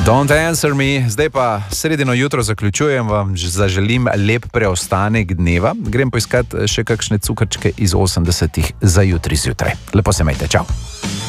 Don't answer me. Zdaj pa sredino jutro zaključujem, vam zaželim lep preostanek dneva. Grem poiskat še kakšne cukrčke iz 80-ih za jutri zjutraj. Lepo se majte, čau.